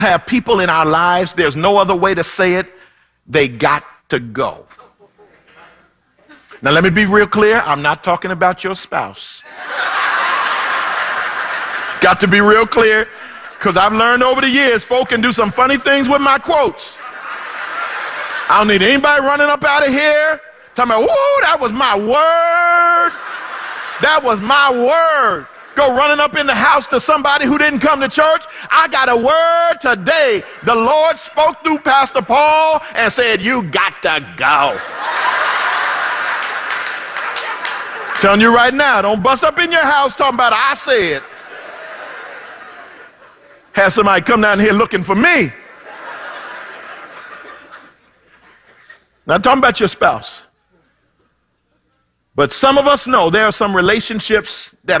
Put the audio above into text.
have people in our lives, there's no other way to say it, they got to go. Now let me be real clear, I'm not talking about your spouse. Got to be real clear, because I've learned over the years, folk can do some funny things with my quotes. I don't need anybody running up out of here talking about, whoa, that was my word. That was my word. Go running up in the house to somebody who didn't come to church. I got a word today. The Lord spoke through Pastor Paul and said, you got to go. Telling you right now, don't bust up in your house talking about I said. Have somebody come down here looking for me. Not talking about your spouse. But some of us know there are some relationships that